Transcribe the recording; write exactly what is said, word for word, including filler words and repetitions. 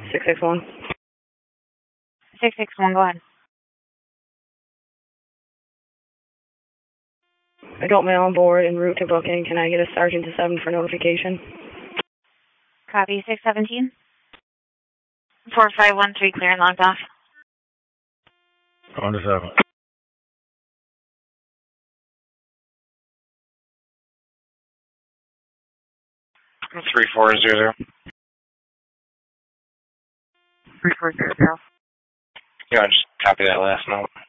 six six one. six six one, go ahead. Adult male on board en route to booking. Can I get a sergeant to seven for notification? Copy, six seventeen. four five one three, clear and logged off. On to seven. three four zero zero. three four zero zero. You want to just copy that last note?